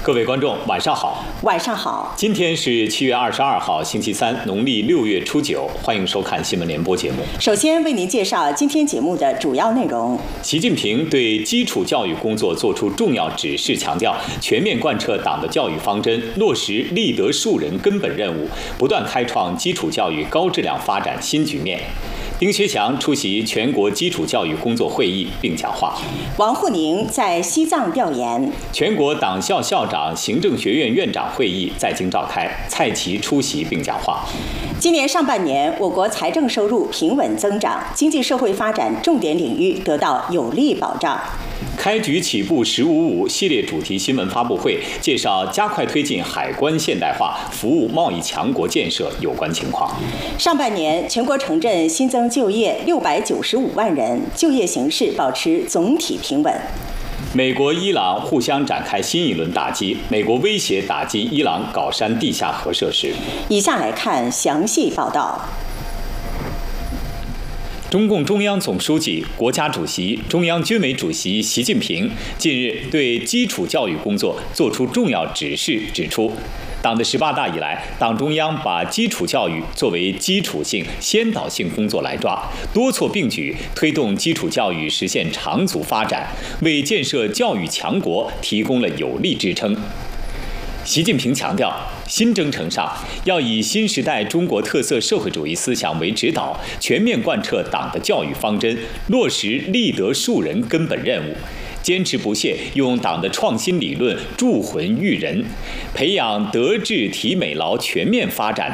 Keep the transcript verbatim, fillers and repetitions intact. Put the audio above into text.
各位观众，晚上好。 晚上好。 今天是七月二十二号，星期三，农历六月初九。欢迎收看新闻联播节目。 首先为您介绍今天节目的主要内容。 习近平对基础教育工作作出重要指示，强调全面贯彻党的教育方针，落实立德树人根本任务，不断开创基础教育高质量发展新局面。丁薛祥出席全国基础教育工作会议并讲话。 王沪宁在西藏调研。 全国党校校长、行政学院院长会议在京召开，蔡奇出席并讲话。 今年上半年，我国财政收入平稳增长，经济社会发展重点领域得到有力保障。 开局起步“十五五”系列主题新闻发布会介绍加快推进海关现代化、服务贸易强国建设有关情况。 上半年，全国城镇新增就业六百九十五万人，就业形势保持总体平稳。 美国、伊朗互相展开新一轮打击，美国威胁打击伊朗搞山地下核设施。 以下来看详细报道。 中共中央总书记、国家主席、中央军委主席习近平近日对基础教育工作作出重要指示，指出，党的十八大以来，党中央把基础教育作为基础性、先导性工作来抓，多措并举，推动基础教育实现长足发展，为建设教育强国提供了有力支撑。习近平强调，新征程上要以新时代中国特色社会主义思想为指导，全面贯彻党的教育方针，落实立德树人根本任务，坚持不懈用党的创新理论铸魂育人，培养德智体美劳全面发展